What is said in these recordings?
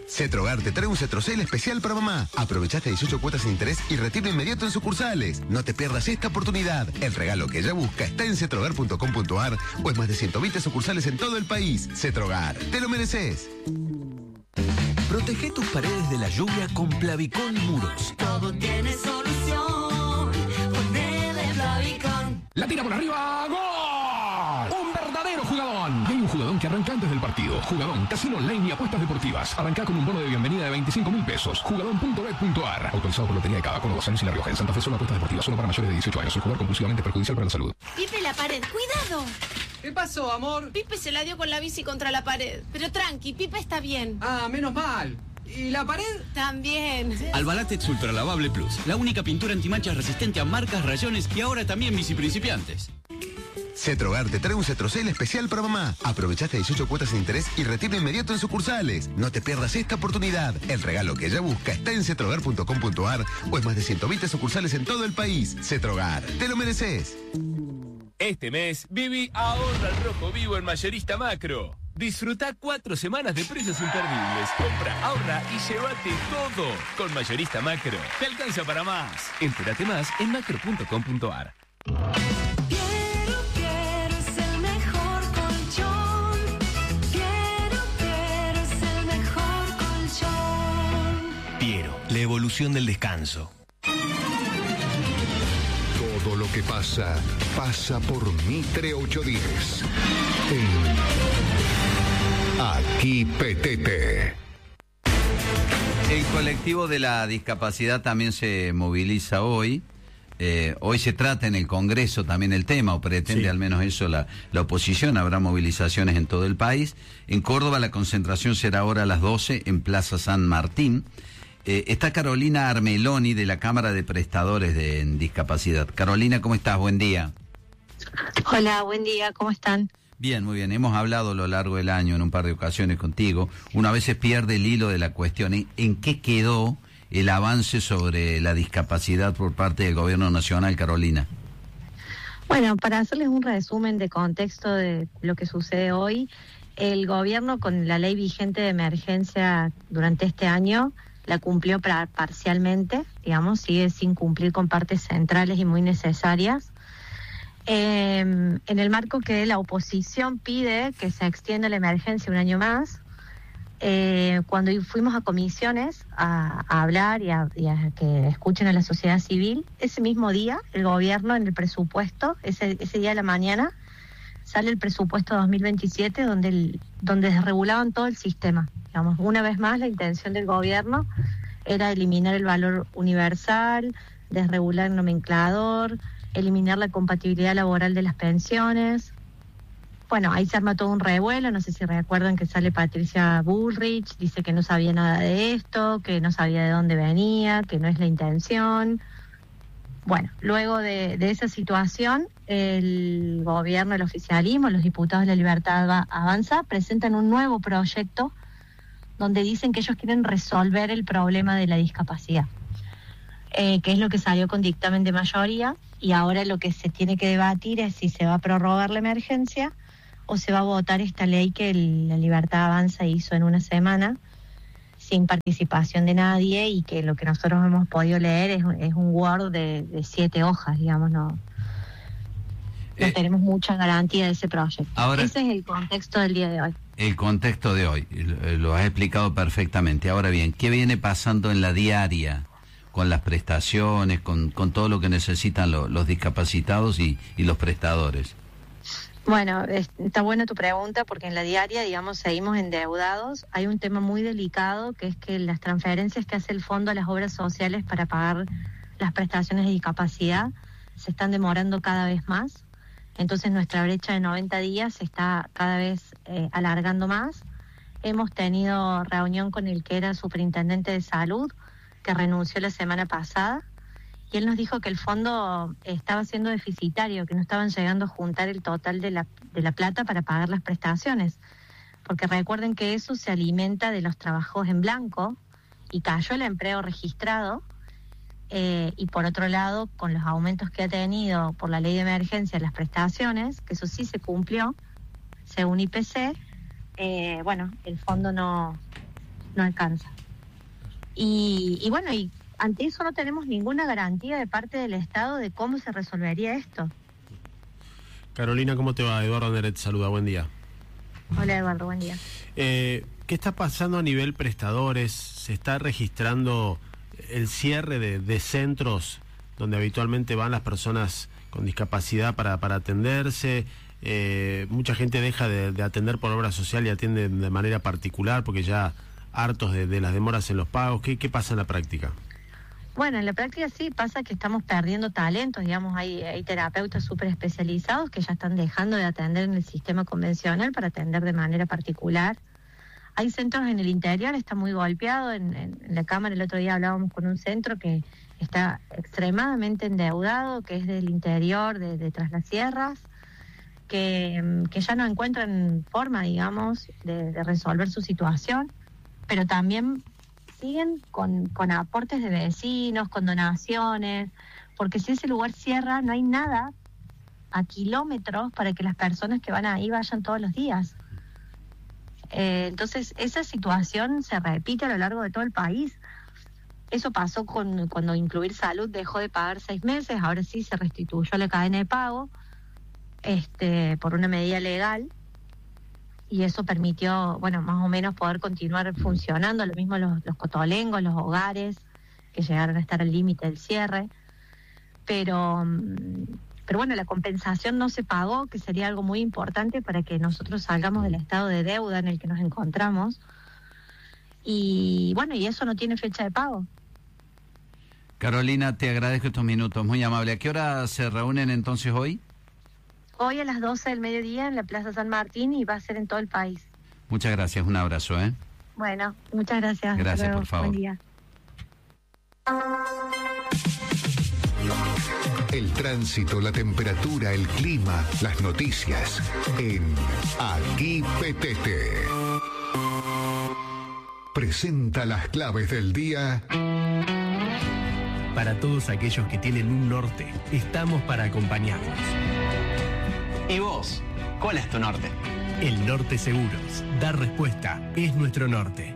Cetrogar te trae un Cetrocel especial para mamá. Aprovechaste 18 cuotas sin interés y retiro inmediato en sucursales. No te pierdas esta oportunidad. El regalo que ella busca está en cetrogar.com.ar o en más de 120 sucursales en todo el país. Cetrogar, te lo mereces. Protege tus paredes de la lluvia con Plavicón Muros. Todo tiene solución. Ponele Plavicón. La tira por arriba. ¡Gol! ¡Un verdadero jugadón! Y hay un jugadón que arranca antes del partido. Jugadón, casino online y apuestas deportivas. Arranca con un bono de bienvenida de 25.000 pesos. Jugadón.bet.ar. Autorizado por Lotería de Cava con 2 años y La Rioja. En Santa Fe solo apuestas deportivas. Solo para mayores de 18 años. El jugar compulsivamente perjudicial para la salud. Pipe, la pared. ¡Cuidado! ¿Qué pasó, amor? Pipe se la dio con la bici contra la pared. Pero tranqui, Pipe está bien. Ah, menos mal. ¿Y la pared? También. Albalatex Ultra Lavable Plus. La única pintura antimanchas resistente a marcas, rayones y ahora también bici principiantes. Cetrogar te trae un Cetrocel especial para mamá. Aprovechaste 18 cuotas sin interés y retiro inmediato en sucursales. No te pierdas esta oportunidad. El regalo que ella busca está en cetrogar.com.ar o en más de 120 sucursales en todo el país. Cetrogar, te lo mereces. Este mes, viví ahorra al rojo vivo en Mayorista Macro. Disfruta 4 semanas de precios imperdibles. Compra, ahorra y llévate todo. Con Mayorista Macro. Te alcanza para más. Entérate más en macro.com.ar. La evolución del descanso. Todo lo que pasa, pasa por Mitre 810. Aquí Petete. El colectivo de la discapacidad también se moviliza hoy. Hoy se trata en el Congreso también el tema, o pretende al menos eso la oposición. Habrá movilizaciones en todo el país. En Córdoba la concentración será ahora a las 12 en Plaza San Martín. Está Carolina Armeloni de la Cámara de Prestadores de Discapacidad. Carolina, ¿cómo estás? Buen día. Hola, buen día, ¿cómo están? Bien, muy bien. Hemos hablado a lo largo del año en un par de ocasiones contigo. Una vez se pierde el hilo de la cuestión. ¿En qué quedó el avance sobre la discapacidad por parte del Gobierno Nacional, Carolina? Bueno, para hacerles un resumen de contexto de lo que sucede hoy, el Gobierno con la ley vigente de emergencia durante este año la cumplió parcialmente, digamos, sigue sin cumplir con partes centrales y muy necesarias. En el marco que la oposición pide que se extienda la emergencia un año más, cuando fuimos a comisiones a hablar y a que escuchen a la sociedad civil, ese mismo día el gobierno en el presupuesto, ese día de la mañana, sale el presupuesto 2027 donde desregulaban todo el sistema. Digamos, una vez más la intención del gobierno era eliminar el valor universal, desregular el nomenclador, eliminar la compatibilidad laboral de las pensiones. Bueno, ahí se arma todo un revuelo, no sé si recuerdan que sale Patricia Bullrich, dice que no sabía nada de esto, que no sabía de dónde venía, que no es la intención. Bueno, luego de esa situación, el gobierno, el oficialismo, los diputados de la Libertad Avanza presentan un nuevo proyecto donde dicen que ellos quieren resolver el problema de la discapacidad, que es lo que salió con dictamen de mayoría, y ahora lo que se tiene que debatir es si se va a prorrogar la emergencia o se va a votar esta ley que la Libertad Avanza hizo en una semana, sin participación de nadie, y que lo que nosotros hemos podido leer es un Word de 7 hojas, digamos, no tenemos mucha garantía de ese proyecto. Ahora, ese es el contexto del día de hoy. El contexto de hoy, lo has explicado perfectamente. Ahora bien, ¿qué viene pasando en la diaria con las prestaciones, con todo lo que necesitan los discapacitados y los prestadores? Bueno, está buena tu pregunta, porque en la diaria, digamos, seguimos endeudados. Hay un tema muy delicado, que es que las transferencias que hace el Fondo a las obras sociales para pagar las prestaciones de discapacidad se están demorando cada vez más. Entonces nuestra brecha de 90 días se está cada vez alargando más. Hemos tenido reunión con el que era superintendente de salud, que renunció la semana pasada, y él nos dijo que el fondo estaba siendo deficitario, que no estaban llegando a juntar el total de la plata para pagar las prestaciones, porque recuerden que eso se alimenta de los trabajos en blanco, y cayó el empleo registrado, y por otro lado, con los aumentos que ha tenido por la ley de emergencia las prestaciones, que eso sí se cumplió, según IPC, bueno, el fondo no no alcanza. Y bueno, y ante eso no tenemos ninguna garantía de parte del Estado de cómo se resolvería esto. Carolina, ¿cómo te va? Eduardo Neret saluda, buen día. Hola Eduardo, buen día. ¿Qué está pasando a nivel prestadores? ¿Se está registrando el cierre de centros donde habitualmente van las personas con discapacidad para atenderse? Mucha gente deja de atender por obra social y atiende de manera particular porque ya hartos de las demoras en los pagos. ¿Qué pasa en la práctica? Bueno, en la práctica sí pasa que estamos perdiendo talentos, digamos, hay terapeutas súper especializados que ya están dejando de atender en el sistema convencional para atender de manera particular. Hay centros en el interior, está muy golpeado, en la Cámara el otro día hablábamos con un centro que está extremadamente endeudado, que es del interior, de Tras las Sierras, que ya no encuentran forma, digamos, de resolver su situación, pero también siguen con aportes de vecinos, con donaciones, porque si ese lugar cierra, no hay nada a kilómetros para que las personas que van ahí vayan todos los días. Entonces, esa situación se repite a lo largo de todo el país. Eso pasó cuando Incluir Salud dejó de pagar 6 meses, ahora sí se restituyó la cadena de pago por una medida legal. Y eso permitió, bueno, más o menos poder continuar funcionando, lo mismo los cotolengos, los hogares, que llegaron a estar al límite del cierre. Pero bueno, la compensación no se pagó, que sería algo muy importante para que nosotros salgamos del estado de deuda en el que nos encontramos. Y bueno, y eso no tiene fecha de pago. Carolina, te agradezco estos minutos, muy amable. ¿A qué hora se reúnen entonces hoy? Hoy a las 12 del mediodía en la Plaza San Martín y va a ser en todo el país. Muchas gracias, un abrazo, ¿eh? Bueno, muchas gracias. Gracias, por favor. Buen día. El tránsito, la temperatura, el clima, las noticias en Aquí Petete. Presenta las claves del día. Para todos aquellos que tienen un norte, estamos para acompañarlos. ¿Y vos? ¿Cuál es tu norte? El Norte Seguros. Dar respuesta es nuestro norte.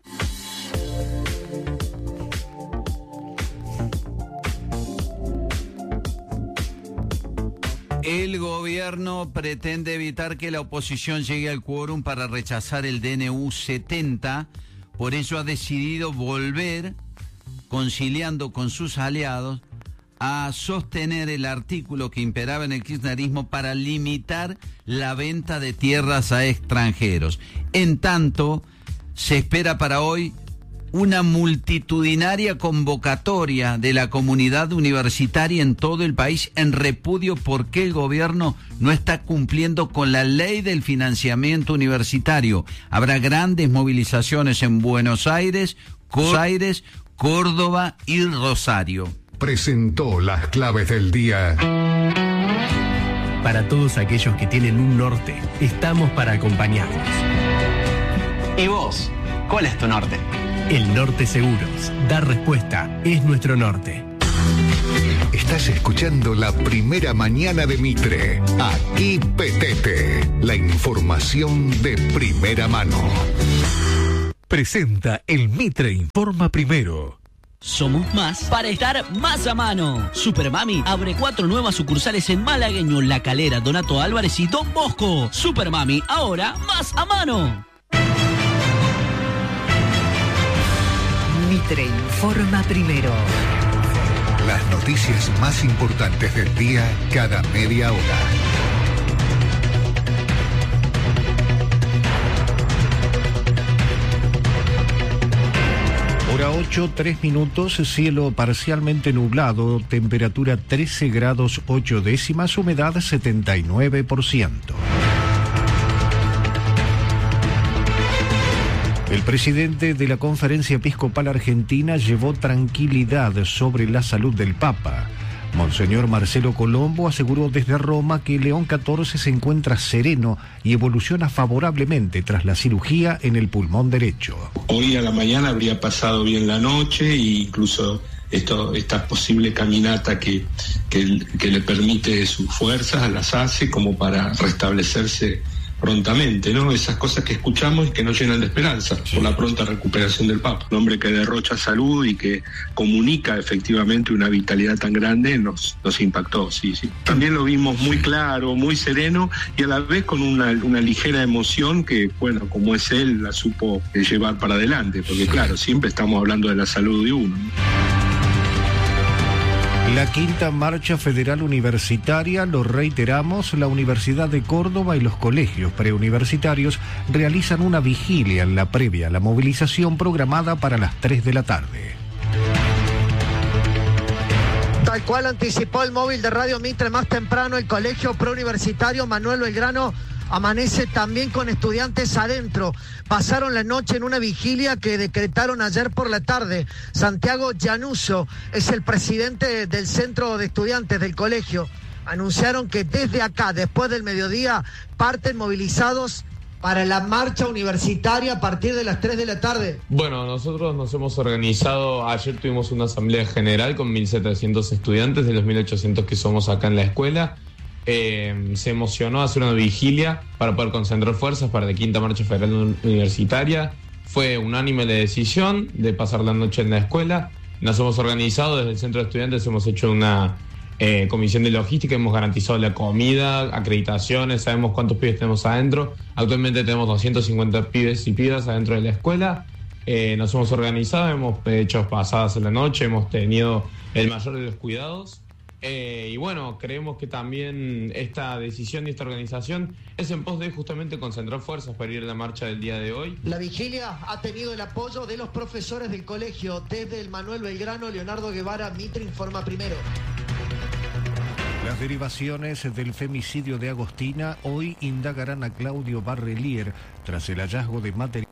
El gobierno pretende evitar que la oposición llegue al quórum para rechazar el DNU 70, por ello ha decidido volver, conciliando con sus aliados, a sostener el artículo que imperaba en el kirchnerismo para limitar la venta de tierras a extranjeros. En tanto, se espera para hoy una multitudinaria convocatoria de la comunidad universitaria en todo el país en repudio porque el gobierno no está cumpliendo con la ley del financiamiento universitario. Habrá grandes movilizaciones en Buenos Aires, Córdoba y Rosario. Presentó las claves del día. Para todos aquellos que tienen un norte, estamos para acompañarlos. ¿Y vos? ¿Cuál es tu norte? El Norte Seguros. Dar respuesta es nuestro norte. Estás escuchando la primera mañana de Mitre. Aquí Petete. La información de primera mano. Presenta el Mitre Informa Primero. Somos más para estar más a mano. Supermami abre 4 nuevas sucursales en Malagueño, La Calera, Donato Álvarez y Don Bosco. Supermami, ahora más a mano. Mitre Informa Primero. Las noticias más importantes del día cada media hora. Hora 8, 3 minutos, cielo parcialmente nublado, temperatura 13 grados 8 décimas, humedad 79%. El presidente de la Conferencia Episcopal Argentina llevó tranquilidad sobre la salud del Papa. Monseñor Marcelo Colombo aseguró desde Roma que León XIV se encuentra sereno y evoluciona favorablemente tras la cirugía en el pulmón derecho. Hoy a la mañana habría pasado bien la noche e incluso esta posible caminata que le permite sus fuerzas las hace como para restablecerse prontamente, ¿no? Esas cosas que escuchamos y que nos llenan de esperanza por la pronta recuperación del Papa. Un hombre que derrocha salud y que comunica efectivamente una vitalidad tan grande nos impactó, sí. También lo vimos muy claro, muy sereno y a la vez con una ligera emoción que, bueno, como es él, la supo llevar para adelante, porque claro, siempre estamos hablando de la salud de uno, ¿no? La quinta marcha federal universitaria, lo reiteramos, la Universidad de Córdoba y los colegios preuniversitarios realizan una vigilia en la previa a la movilización programada para las 3 de la tarde. Tal cual anticipó el móvil de Radio Mitre más temprano, el colegio preuniversitario Manuel Belgrano amanece también con estudiantes adentro. Pasaron la noche en una vigilia que decretaron ayer por la tarde. Santiago Llanuso es el presidente del centro de estudiantes del colegio. Anunciaron que desde acá, después del mediodía, parten movilizados para la marcha universitaria a partir de las 3 de la tarde. Bueno, nosotros nos hemos organizado, ayer tuvimos una asamblea general con 1.700 estudiantes de los 1.800 que somos acá en la escuela. Se emocionó hacer una vigilia para poder concentrar fuerzas para la quinta marcha federal universitaria. Fue unánime la decisión de pasar la noche en la escuela. Nos hemos organizado desde el centro de estudiantes, hemos hecho una comisión de logística, hemos garantizado la comida, acreditaciones, sabemos cuántos pibes tenemos adentro. Actualmente tenemos 250 pibes y pibas adentro de la escuela. Nos hemos organizado, hemos hecho pasadas en la noche, hemos tenido el mayor de los cuidados. Y bueno, creemos que también esta decisión y esta organización es en pos de justamente concentrar fuerzas para ir a la marcha del día de hoy. La vigilia ha tenido el apoyo de los profesores del colegio. Desde el Manuel Belgrano, Leonardo Guevara, Mitre informa primero. Las derivaciones del femicidio de Agostina hoy indagarán a Claudio Barrelier tras el hallazgo de material